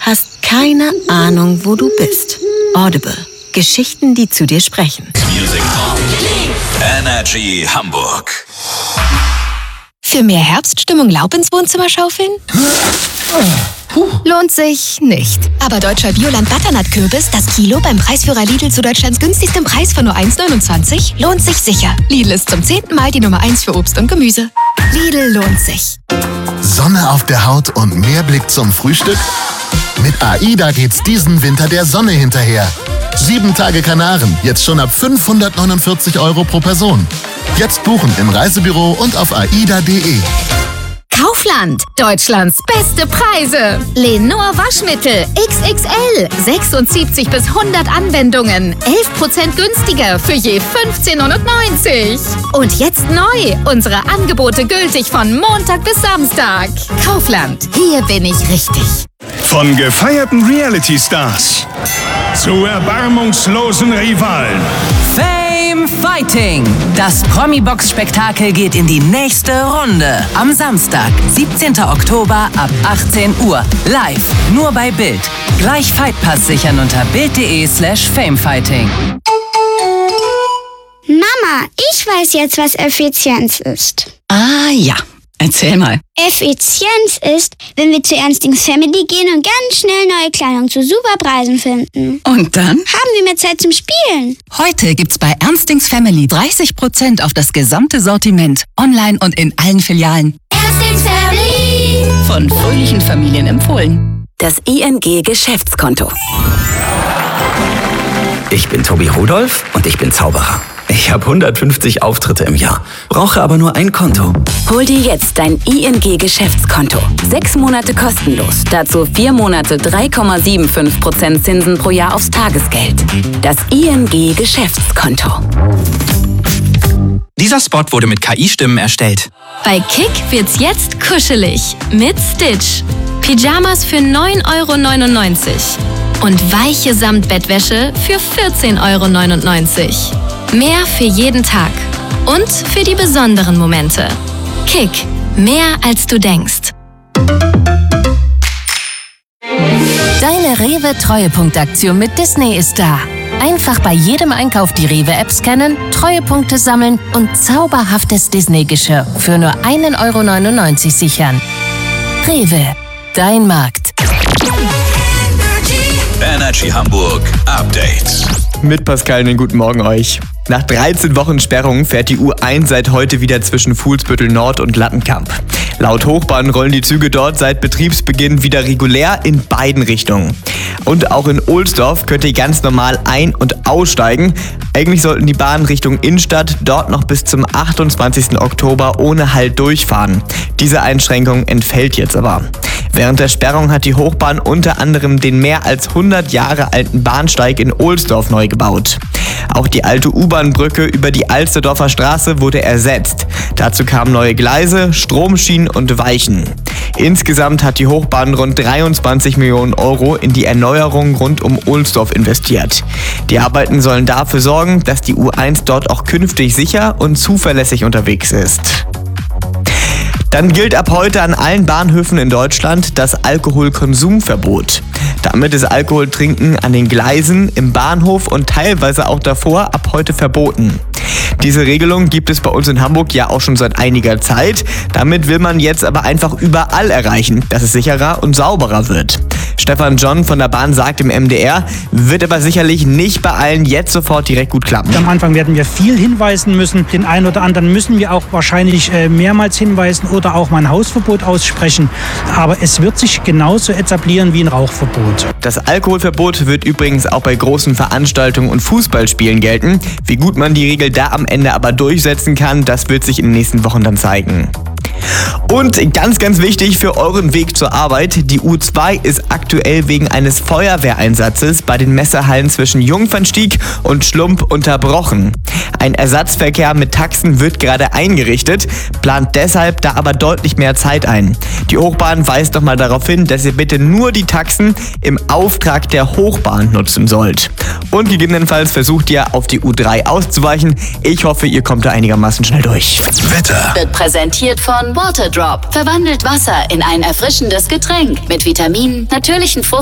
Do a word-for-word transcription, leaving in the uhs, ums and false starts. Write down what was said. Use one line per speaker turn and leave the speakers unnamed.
hast keine Ahnung, wo du bist. Audible. Geschichten, die zu dir sprechen.
Music Energy Hamburg.
Für mehr Herbststimmung Laub ins Wohnzimmer schaufeln? Puh. Lohnt sich nicht. Aber deutscher Bioland Butternut-Kürbis, das Kilo beim Preisführer Lidl zu Deutschlands günstigstem Preis von nur eins neunundzwanzig, lohnt sich sicher. Lidl ist zum zehnten Mal die Nummer eins für Obst und Gemüse. Lidl lohnt sich.
Sonne auf der Haut und mehr Blick zum Frühstück? Mit AIDA geht's diesen Winter der Sonne hinterher. Sieben Tage Kanaren, jetzt schon ab fünfhundertneunundvierzig Euro pro Person. Jetzt buchen im Reisebüro und auf aida punkt de.
Kaufland, Deutschlands beste Preise. Lenor Waschmittel X X L, sechsundsiebzig bis hundert Anwendungen, elf Prozent günstiger für je fünfzehn neunundneunzig. Und jetzt neu, unsere Angebote gültig von Montag bis Samstag. Kaufland, hier bin ich richtig.
Von gefeierten Reality-Stars zu erbarmungslosen Rivalen.
Fame Fighting. Das Promi-Box-Spektakel geht in die nächste Runde. Am Samstag, siebzehnten Oktober ab achtzehn Uhr. Live, nur bei Bild. Gleich Fightpass sichern unter bild.de slash famefighting.
Mama, ich weiß jetzt, was Effizienz ist.
Ah ja, erzähl mal.
Effizienz ist, wenn wir zu Ernstings Family gehen und ganz schnell neue Kleidung zu super Preisen finden.
Und dann?
Haben wir mehr Zeit zum Spielen.
Heute gibt's bei Ernstings Family dreißig Prozent auf das gesamte Sortiment. Online und in allen Filialen.
Ernstings Family.
Von fröhlichen Familien empfohlen.
Das I N G-Geschäftskonto. Ich bin Tobi Rudolph und ich bin Zauberer. Ich habe hundertfünfzig Auftritte im Jahr, brauche aber nur ein Konto.
Hol dir jetzt dein I N G-Geschäftskonto. Sechs Monate kostenlos. Dazu vier Monate drei Komma fünfundsiebzig Prozent Zinsen pro Jahr aufs Tagesgeld. Das I N G-Geschäftskonto.
Dieser Spot wurde mit K I-Stimmen erstellt.
Bei Kick wird's jetzt kuschelig. Mit Stitch. Pyjamas für neun Euro neunundneunzig. Und weiche Samtbettwäsche für vierzehn Euro neunundneunzig. Mehr für jeden Tag. Und für die besonderen Momente. Kick. Mehr als du denkst.
Deine Rewe-Treuepunktaktion mit Disney ist da. Einfach bei jedem Einkauf die Rewe-App scannen, Treuepunkte sammeln und zauberhaftes Disney-Geschirr für nur ein Euro neunundneunzig sichern. Rewe. Dein Markt.
Energy Hamburg Update.
Mit Pascal, einen guten Morgen euch. Nach dreizehn Wochen Sperrung fährt die U eins seit heute wieder zwischen Fuhlsbüttel Nord und Lattenkamp. Laut Hochbahn rollen die Züge dort seit Betriebsbeginn wieder regulär in beiden Richtungen. Und auch in Ohlsdorf könnt ihr ganz normal ein- und aussteigen. Eigentlich sollten die Bahnen Richtung Innenstadt dort noch bis zum achtundzwanzigsten Oktober ohne Halt durchfahren. Diese Einschränkung entfällt jetzt aber. Während der Sperrung hat die Hochbahn unter anderem den mehr als hundert Jahre alten Bahnsteig in Ohlsdorf neu gebaut. Auch die alte U-Bahn-Brücke über die Alsterdorfer Straße wurde ersetzt. Dazu kamen neue Gleise, Stromschienen und Weichen. Insgesamt hat die Hochbahn rund dreiundzwanzig Millionen Euro in die Erneuerung rund um Ohlsdorf investiert. Die Arbeiten sollen dafür sorgen, dass die U eins dort auch künftig sicher und zuverlässig unterwegs ist. Dann gilt ab heute an allen Bahnhöfen in Deutschland das Alkoholkonsumverbot. Damit ist Alkoholtrinken an den Gleisen, im Bahnhof und teilweise auch davor ab heute verboten. Diese Regelung gibt es bei uns in Hamburg ja auch schon seit einiger Zeit. Damit will man jetzt aber einfach überall erreichen, dass es sicherer und sauberer wird. Stefan John von der Bahn sagt im M D R, wird aber sicherlich nicht bei allen jetzt sofort direkt gut klappen.
Am Anfang werden wir viel hinweisen müssen. Den einen oder anderen müssen wir auch wahrscheinlich mehrmals hinweisen oder auch mal ein Hausverbot aussprechen. Aber es wird sich genauso etablieren wie ein Rauchverbot.
Das Alkoholverbot wird übrigens auch bei großen Veranstaltungen und Fußballspielen gelten. Wie gut man die Regel da am Ende aber durchsetzen kann, das wird sich in den nächsten Wochen dann zeigen. Und ganz, ganz wichtig für euren Weg zur Arbeit, die U zwei ist aktuell wegen eines Feuerwehreinsatzes bei den Messehallen zwischen Jungfernstieg und Schlump unterbrochen. Ein Ersatzverkehr mit Taxen wird gerade eingerichtet, plant deshalb da aber deutlich mehr Zeit ein. Die Hochbahn weist nochmal darauf hin, dass ihr bitte nur die Taxen im Auftrag der Hochbahn nutzen sollt. Und gegebenenfalls versucht ihr auf die U drei auszuweichen. Ich hoffe, ihr kommt da einigermaßen schnell durch.
Wetter
Wird präsentiert von Waterdrop. Verwandelt Wasser in ein erfrischendes Getränk mit Vitaminen, natürlichen